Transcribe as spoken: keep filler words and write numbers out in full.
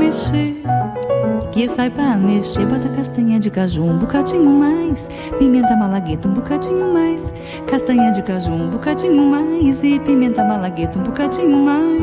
mexer, que saiba mexer. Bota castanha de caju um bocadinho mais, pimenta malagueta um bocadinho mais, castanha de caju um bocadinho mais e pimenta malagueta um bocadinho mais.